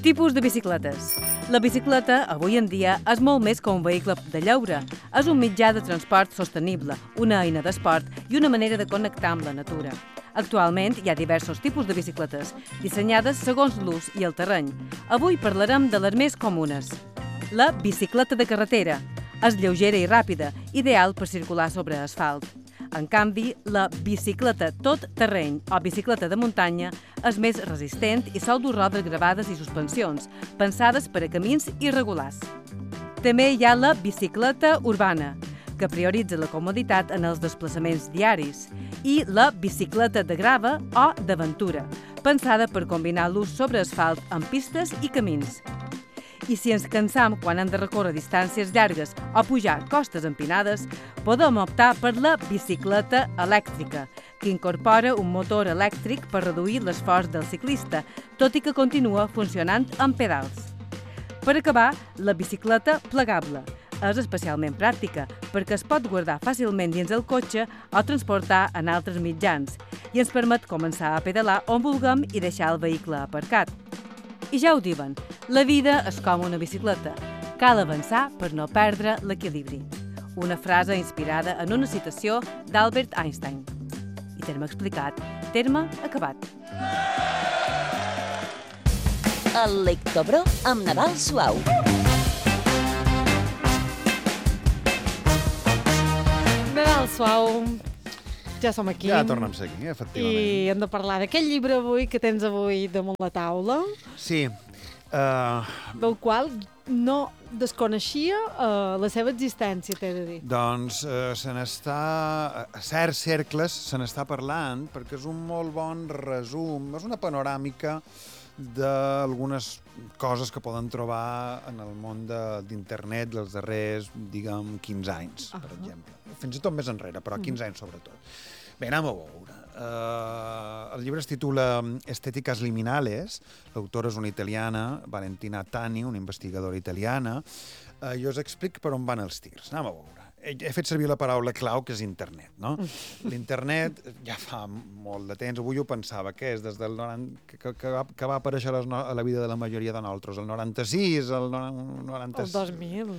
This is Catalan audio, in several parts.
Tipus de bicicletes. La bicicleta, avui en dia, és molt més que un vehicle de lleure. És un mitjà de transport sostenible, una eina d'esport i una manera de connectar amb la natura. Actualment hi ha diversos tipus de bicicletes, dissenyades segons l'ús i el terreny. Avui parlarem de les més comunes. La bicicleta de carretera. És lleugera i ràpida, ideal per circular sobre asfalt. En canvi, la bicicleta tot terreny o bicicleta de muntanya és més resistent i sol dur rodes gravades i suspensions, pensades per a camins irregulars. També hi ha la bicicleta urbana, que prioritza la comoditat en els desplaçaments diaris, i la bicicleta de grava o d'aventura, pensada per combinar l'ús sobre asfalt amb pistes i camins. I si ens cansam quan hem de recórrer distàncies llargues o pujar costes empinades, podem optar per la bicicleta elèctrica, que incorpora un motor elèctric per reduir l'esforç del ciclista, tot i que continua funcionant amb pedals. Per acabar, la bicicleta plegable. És especialment pràctica perquè es pot guardar fàcilment dins el cotxe o transportar en altres mitjans i ens permet començar a pedalar on vulguem i deixar el vehicle aparcat. I ja ho diuen, la vida és com una bicicleta. Cal avançar per no perdre l'equilibri. Una frase inspirada en una citació d'Albert Einstein. I terme explicat, terme acabat. El Lectobro amb Nadal Suau. Nadal Suau. Ja som aquí. Ja tornem a ser aquí, efectivament. I hem de parlar d'aquest llibre avui que tens avui damunt la taula, Sí. del qual no desconeixia la seva existència, t'he de dir. Doncs se n'està, a certs cercles se n'està parlant perquè és un molt bon resum, és una panoràmica d'algunes coses que poden trobar en el món d'internet dels darrers, diguem, 15 anys, per exemple. Fins i tot més enrere, però 15 anys sobretot. Bé, anem a veure. El llibre es titula Estéticas liminales. L'autora és una italiana, Valentina Tani, una investigadora italiana. Jo us explico per on van els tirs. Anem a veure. He fet servir la paraula clau, que és internet, no? L'internet ja fa molt de temps, avui ho pensava, que és des del 90, que va aparèixer a la vida de la majoria de nosaltres, el 96, el 90... El 2000.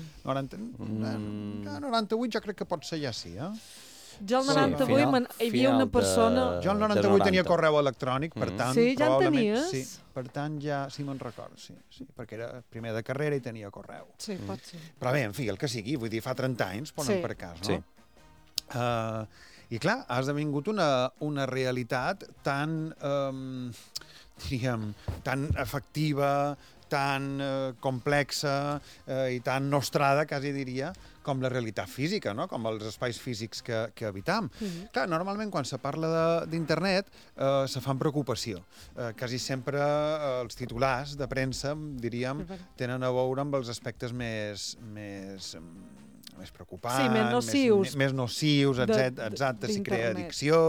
98 jo crec que pot ser ja sí, eh? Jo el 98 hi havia una persona... Jo el 98 tenia correu electrònic, per tant... Sí, ja en tenies? Sí, per tant ja sí me'n recordo, sí, perquè era primer de carrera i tenia correu. Sí, pot ser. Però bé, en fi, el que sigui, vull dir, fa 30 anys, ponen per cas, no? Sí. I clar, ha esdevingut una realitat tan, diríem, tan efectiva, tan complexa i tan nostrada, quasi diria, com la realitat física, no? Com els espais físics que habitam. Clar, normalment quan se parla d'internet se fa amb preocupació. Quasi sempre els titulars de premsa, diríem, tenen a veure amb els aspectes més preocupants, sí, més nocius, més nocius, exacte, si crea addicció,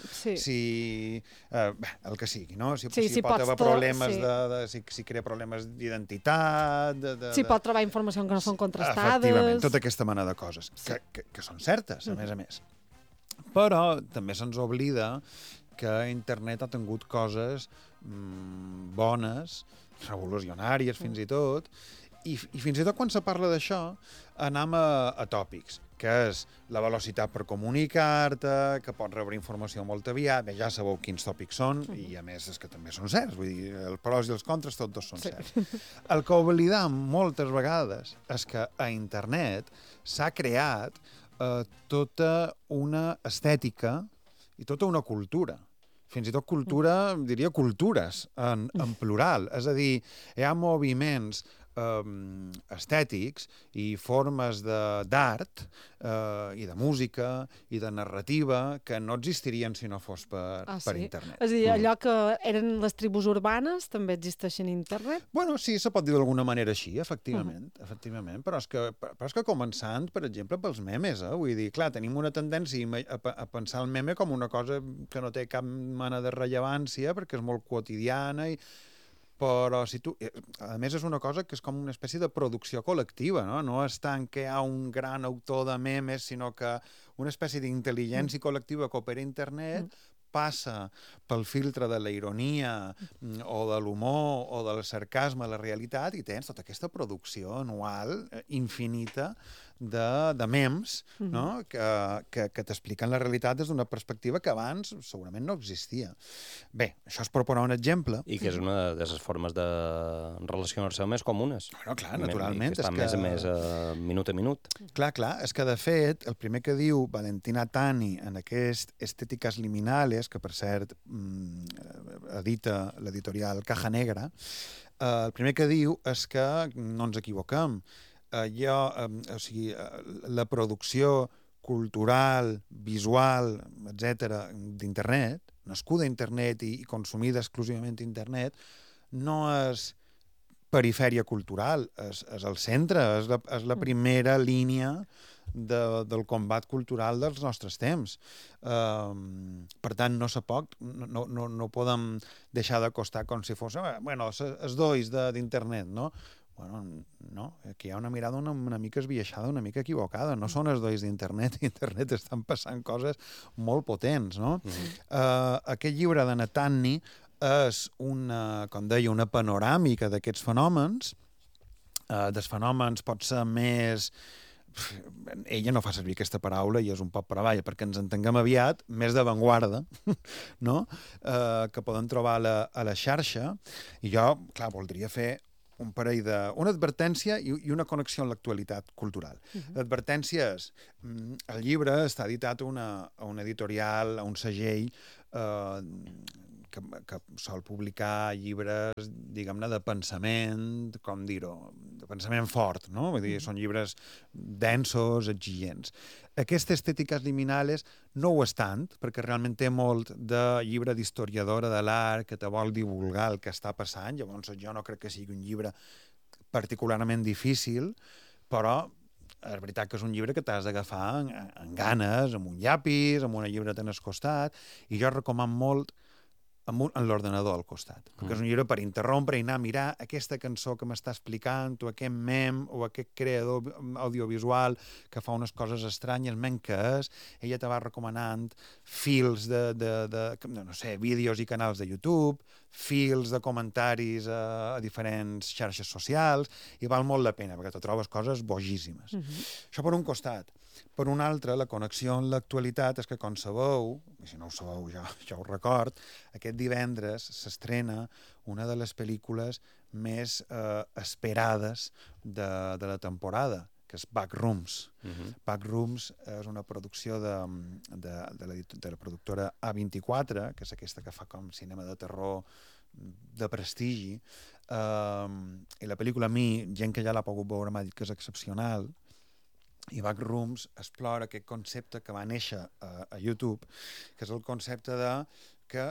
el que sigui, no? Si pot haver problemes si crea problemes d'identitat... Si pot trobar informació que no són contrastades... Efectivament, tota aquesta mena de coses, que són certes, a més. Però també se'ns oblida que internet ha tingut coses bones, revolucionàries fins i tot, i fins i tot quan se parla d'això anem a tòpics, que és la velocitat per comunicar-te, que pots rebre informació molt aviat, bé, ja sabeu quins tòpics són, i a més és que també són certs, vull dir, els pros i els contres tots dos són certs. El que oblidam moltes vegades és que a internet s'ha creat tota una estètica i tota una cultura. Fins i tot cultura, diria cultures, en plural. És a dir, hi ha moviments estètics i formes d'art i de música i de narrativa que no existirien si no fos per internet. És a dir, allò que eren les tribus urbanes també existeixen a internet? Bueno, sí, se pot dir d'alguna manera així, efectivament, però és que començant, per exemple, pels memes, vull dir, clar, tenim una tendència a pensar el meme com una cosa que no té cap mena de rellevància perquè és molt quotidiana però si tu... A més, és una cosa que és com una espècie de producció col·lectiva, no? No és tant que hi ha un gran autor de memes, sinó que una espècie d'intel·ligència col·lectiva que opera a internet passa pel filtre de la ironia o de l'humor o del sarcasme a la realitat i tens tota aquesta producció anual infinita de memes, no? que t'expliquen la realitat des d'una perspectiva que abans segurament no existia. Bé, això és per posar un exemple. I que és una de les formes de relacionar-se més comunes. Bueno, clar, naturalment. Que està més minut a minut. Clar, és que de fet, el primer que diu Valentina Tani en aquest Estéticas Liminales, que per cert edita l'editorial Caja Negra, el primer que diu és que no ens equivoquem. La producció cultural, visual, etc d'internet, nascuda a internet i consumida exclusivament a internet, no és perifèria cultural, és el centre, és la primera línia del combat cultural dels nostres temps. Per tant, no podem deixar d'acostar com si fos els dois d'internet, no? Bueno, no, aquí hi ha una mirada una mica esbiaixada, una mica equivocada. No són els dois d'internet, a internet estan passant coses molt potents, no? Aquest llibre de Netani és com deia, una panoràmica d'aquests fenòmens. Dels fenòmens pot ser més... Ella no fa servir aquesta paraula i és un poc per avall, perquè ens entenguem aviat, més d'avantguarda, no? Que podem trobar a la xarxa. I jo, clar, voldria fer una advertència i una connexió amb l'actualitat cultural. L'advertència és, el llibre està editat a una editorial, a un segell que sol publicar llibres, diguem-ne, de pensament, com dir-ho, de pensament fort, no? Vull dir, són llibres densos, exigents. Aquesta Estéticas Liminales no ho és tant, perquè realment té molt de llibre d'historiadora de l'art que te vol divulgar el que està passant. Llavors jo no crec que sigui un llibre particularment difícil, però és veritat que és un llibre que t'has d'agafar amb ganes, amb un llapis, amb una llibreta al costat, i jo recomano molt en l'ordenador al costat, perquè és un llibre per interrompre i anar a mirar aquesta cançó que m'està explicant, o aquest mem, o aquest creador audiovisual que fa unes coses estranyes, què és. Ella te va recomanant fils no sé, vídeos i canals de YouTube, fils de comentaris a diferents xarxes socials, i val molt la pena, perquè te trobes coses bojíssimes. Això per un costat. Per un altre, la connexió amb l'actualitat és que, com sabeu, i si no ho sabeu jo ho record, aquest divendres s'estrena una de les pel·lícules més esperades de la temporada, que és Backrooms. Backrooms és una producció de la productora A24, que és aquesta que fa com cinema de terror de prestigi, i la pel·lícula a mi, gent que ja l'ha pogut veure m'ha dit que és excepcional, i Backrooms explora aquest concepte que va néixer a YouTube, que és el concepte de que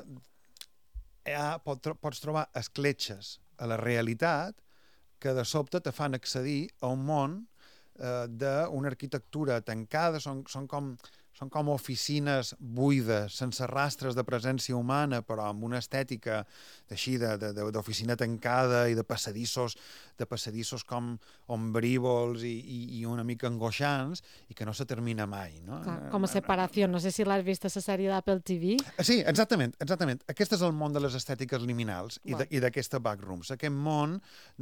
pots trobar escletxes a la realitat que de sobte te fan accedir a un món d'una arquitectura tancada, són com oficines buides, sense rastres de presència humana, però amb una estètica així d'oficina tancada i de passadissos com ombrívols i una mica angoixants, i que no se termina mai, no? Com a separació, no sé si l'has vist a la sèrie d'Apple TV. Sí, exactament. Aquest és el món de les estètiques liminals i d'aquesta Backrooms, aquest món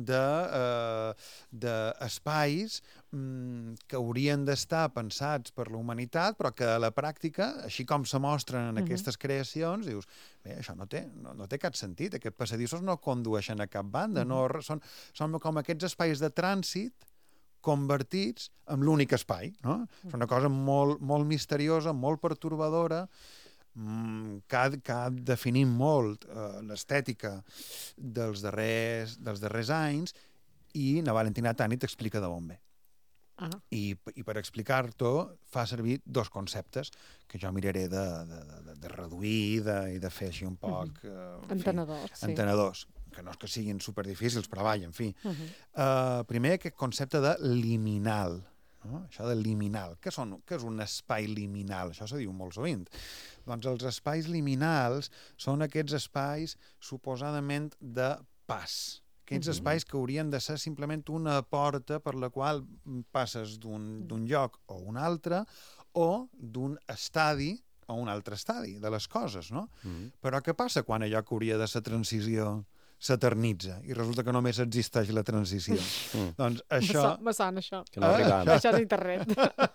d'espais que haurien d'estar pensats per la humanitat, però que a la pràctica, així com se mostren en aquestes creacions, dius, bé, això no té cap sentit, aquests passadissos no condueixen a cap banda, són com aquests espais de trànsit convertits en l'únic espai, no? És una cosa molt, molt misteriosa, molt pertorbadora, que ha definit molt l'estètica dels darrers anys, i na Valentina Tani t'explica d'on ve. I per explicar-t'ho fa servir dos conceptes que jo miraré de reduir i de fer així un poc... entenedors, que no és que siguin superdifícils, però vaja, en fi. Primer, aquest concepte de liminal. No? Això de liminal. Què és un espai liminal? Això se diu molt sovint. Doncs els espais liminals són aquests espais suposadament de pas. Aquests espais que haurien de ser simplement una porta per la qual passes d'un lloc o un altre, o d'un estadi a un altre estadi de les coses, no? Però què passa quan allò que hauria de ser transició s'eternitza i resulta que només existeix la transició? Doncs això... Me sona això. Que no arribem. Això és internet.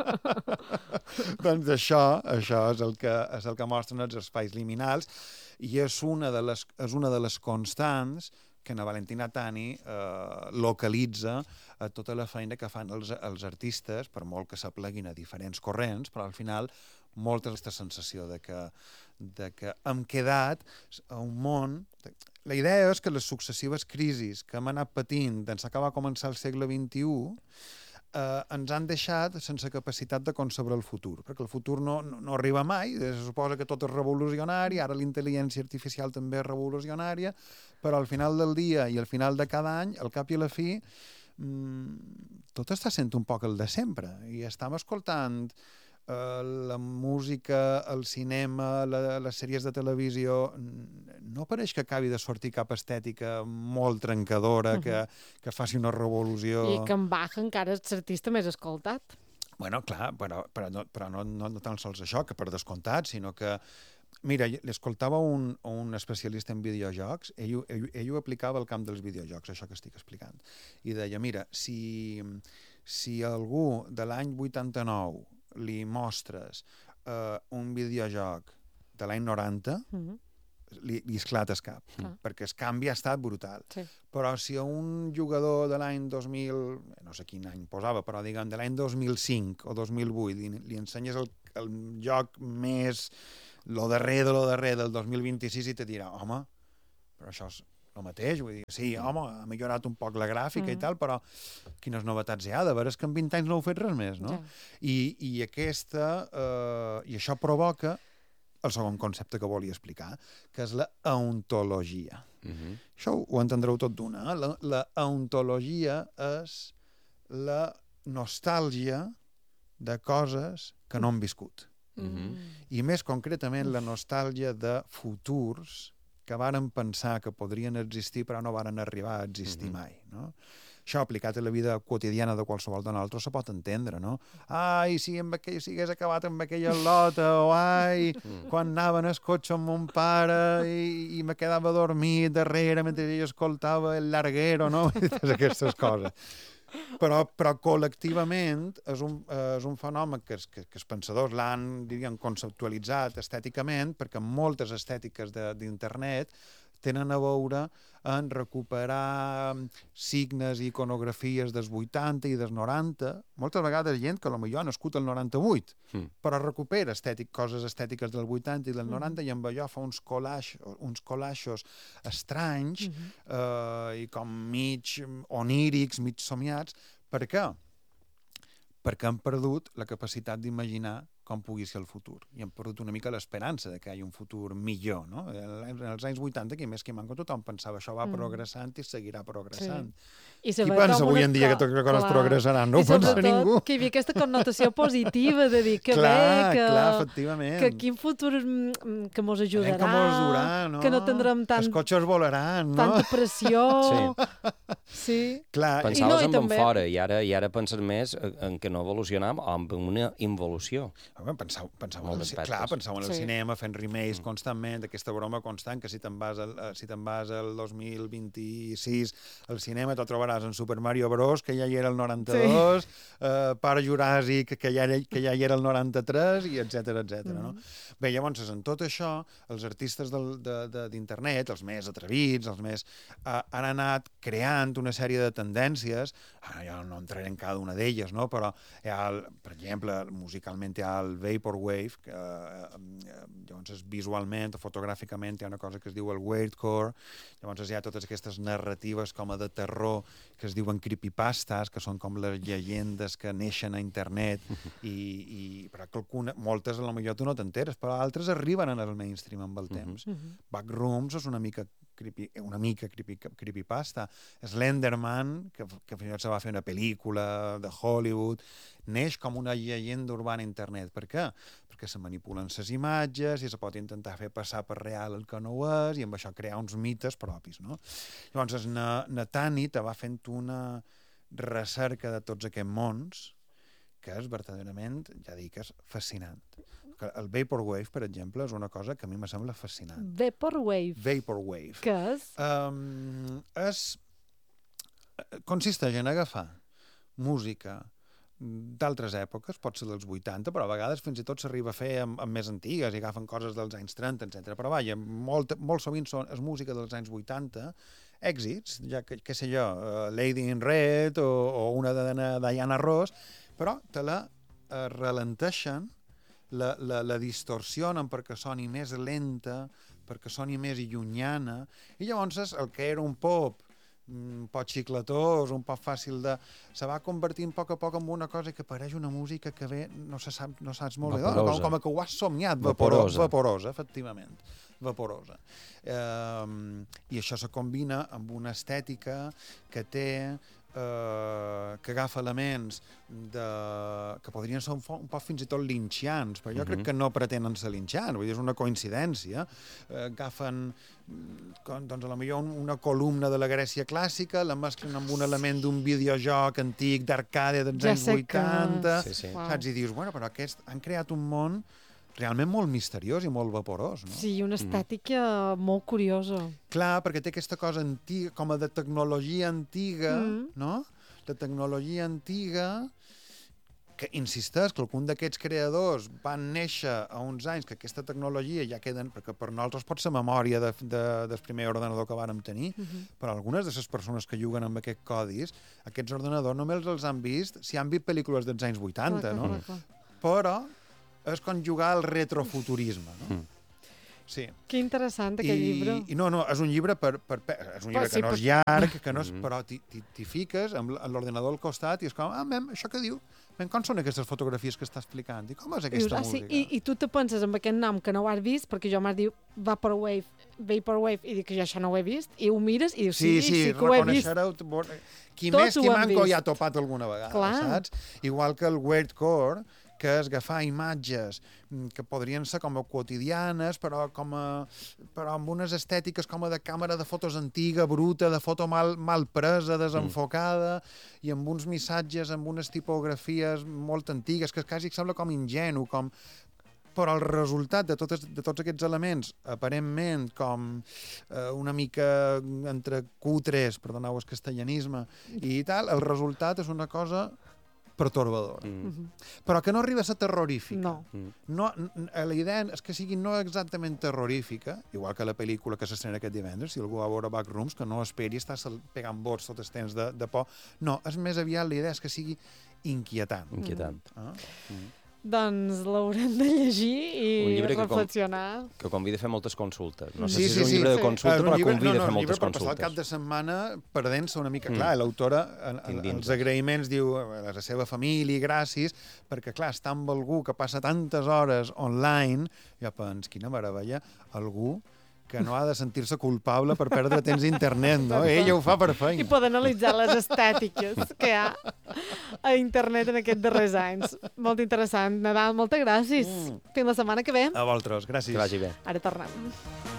Doncs això és el que mostren els espais liminals i és una de les constants que na Valentina Tani localitza a tota la feina que fan els artistes, per molt que s'apleguin a diferents corrents, però al final molta aquesta sensació de que hem quedat a un món... La idea és que les successives crisis que hem anat patint d'ençà que va començar el segle XXI ens han deixat sense capacitat de concebre el futur, perquè el futur no arriba mai, se suposa que tot és revolucionari, ara la intel·ligència artificial també és revolucionària, però al final del dia i al final de cada any, al cap i a la fi, tot està sent un poc el de sempre, i estem escoltant la música, el cinema, les sèries de televisió, no pareix que acabi de sortir cap estètica molt trencadora, que faci una revolució... I que en Bach encara és l'artista més escoltat. Bueno, clar, però no tan sols això, que per descomptat, sinó que... Mira, l'escoltava un especialista en videojocs, ell ho aplicava al camp dels videojocs, això que estic explicant. I deia, mira, si algú de l'any 89 li mostres un videojoc de l'any 90, li esclata el cap, perquè el canvi ha estat brutal. Sí. Però si a un jugador de l'any 2000, no sé quin any posava, però diguem de l'any 2005 o 2008, li ensenyes el joc més, lo darrer del 2026 i te dirà, home, però això és el mateix, vull dir, sí, home, ha millorat un poc la gràfica i tal, però quines novetats hi ha? De veres que en 20 anys no heu fet res més, no? Ja. I això provoca el segon concepte que volia explicar, que és la ontologia. Això ho entendreu tot d'una. La ontologia és la nostàlgia de coses que no han viscut. I més concretament la nostàlgia de futurs que varen pensar que podrien existir però no varen arribar a existir mai, no? Això aplicat a la vida quotidiana de qualsevol de nosaltres se pot entendre, no? Ai, si hagués acabat amb aquella lota, o ai, quan anava en el cotxe amb mon pare i me quedava dormit darrere mentre ell escoltava el larguero, no? Totes aquestes coses. Però col·lectivament és un fenomen que els pensadors l'han, diríem, conceptualitzat estèticament, perquè moltes estètiques d'internet tenen a veure en recuperar signes i iconografies dels 80 i dels 90, moltes vegades gent que potser ha nascut el 98, però recupera coses estètiques del 80 i del 90 i amb allò fa uns collaixos estranys i com mig onírics, mig somiats. Per què? Perquè han perdut la capacitat d'imaginar com pugui ser el futur. I hem perdut una mica l'esperança de que hi hagi un futur millor, no? En els anys 80, qui més qui manco, tothom pensava això va progressant i seguirà progressant. Sí. Qui pensa avui en dia que totes les coses progressaran? No ho pensa ningú. Que hi havia aquesta connotació positiva de dir que efectivament. Que quin futur que mos ajudarà, que mos durà, no? Que no tindrem els cotxes volaran, no? tanta pressió. Sí. Clar. Pensaves en fora i ara penses més en que no evolucionam o en una involució. Pensau en el cinema fent remakes constantment, aquesta broma constant que si te'n vas al 2026 al cinema te'l trobaràs en Super Mario Bros, que ja hi era el 92, Parc Juràssic, que ja hi era el 93, i etcètera, no? Bé, llavors, en tot això, els artistes d'internet, els més atrevits, han anat creant una sèrie de tendències, ara ja no entraré en cada una d'elles, no? Però hi ha, per exemple, musicalment hi ha el Vaporwave, que llavors visualment o fotogràficament hi ha una cosa que es diu el weirdcore, llavors hi ha totes aquestes narratives com a de terror que es diuen creepypastes, que són com les llegendes que neixen a internet, però moltes potser tu no t'enteres, però altres arriben en el mainstream amb el temps. Backrooms és una mica creepypasta. Slenderman, que fins i tot se va fer una pel·lícula de Hollywood, neix com una llegenda urbana a internet. Per què? Perquè se manipulen les imatges i se pot intentar fer passar per real el que no ho és i amb això crear uns mites propis, no? Llavors, na Tani te va fent una recerca de tots aquests mons que és verdaderament, ja dic, és fascinant. El Vaporwave, per exemple, és una cosa que a mi me sembla fascinant. Vaporwave. Vaporwave. Què és? Consisteix en agafar música d'altres èpoques, pot ser dels 80, però a vegades fins i tot s'arriba a fer amb més antigues i agafen coses dels anys 30, etc. Però vaja, molt sovint és música dels anys 80, èxits, ja que, què sé jo, Lady in Red o una de Diana Ross, però te la ralenteixen, la distorsionen perquè soni més lenta, perquè soni més llunyana, i llavors el que era un pop un poc xicletós, un poc fàcil de... se va convertint a poc en una cosa que pareix una música que ve, no saps molt bé, com que ho has somiat, vaporosa, efectivament, vaporosa. I això se combina amb una estètica que té que agafa elements que podrien ser un poc fins i tot linchians, però jo crec que no pretenen ser linchians, vull dir, és una coincidència. Agafen doncs, a lo millor una columna de la Grècia clàssica, la mesclen amb un element d'un videojoc antic d'arcade dels anys 80, saps? I dius, bueno, però aquests han creat un món realment molt misteriós i molt vaporós, no? Sí, una estètica molt curiosa. Clar, perquè té aquesta cosa antiga, com a de tecnologia antiga, no? De tecnologia antiga, que insisteix que algun d'aquests creadors van néixer a uns anys que aquesta tecnologia ja queden, perquè per nosaltres pot ser memòria del primer ordenador que vàrem tenir, però algunes de les persones que juguen amb aquests codis, aquests ordenadors només els han vist si han vist pel·lícules dels anys 80, no? Però és com jugar al retrofuturisme, no? Sí. Que interessant, aquest llibre. I no, és un llibre és un llibre que no és llarg, que no és, però t'hi fiques amb l'ordinador al costat i és com, això que diu? Com són aquestes fotografies que està explicant? I com és aquesta música? I tu te penses amb aquest nom que no ho has vist, perquè jo m'has dit Vaporwave, i dic que jo això no ho he vist, i ho mires i dius, sí que ho he vist. Qui més qui manco hi ha topat alguna vegada, saps? Igual que el Weirdcore, que és agafar imatges que podrien ser com a quotidianes, però amb unes estètiques com a de càmera de fotos antiga, bruta, de foto mal presa, desenfocada, i amb uns missatges, amb unes tipografies molt antigues, que quasi sembla com ingenu, però el resultat de tots aquests elements, aparentment com una mica entre cutres, perdoneu el castellanisme, i tal, el resultat és una cosa pertorbadora. Però que no arriba a ser terrorífica. No. La idea és que sigui no exactament terrorífica, igual que la pel·lícula que s'estrena aquest divendres, si algú va a veure Backrooms, que no esperi estar pegant bots tot el temps de por. No, és més aviat la idea és que sigui inquietant. Doncs l'haurem de llegir i reflexionar. Que convida a fer moltes consultes. No sé si és un llibre de consulta, però convida a fer moltes consultes. És un llibre per passar el cap de setmana perdent-se una mica. Clar, l'autora, els agraïments, diu a la seva família, gràcies, perquè, clar, està amb algú que passa tantes hores online, ja pens, quina meravella, algú que no ha de sentir-se culpable per perdre temps a internet, no? Ella ho fa per feina. I poder analitzar les estètiques que hi ha a internet en aquests darrers anys. Molt interessant. Nadal, moltes gràcies. Fins la setmana que ve. A vosaltres, gràcies. Que vagi bé. Ara tornem.